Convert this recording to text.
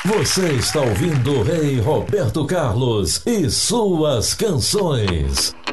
Você está ouvindo o Rei Roberto Carlos e suas canções.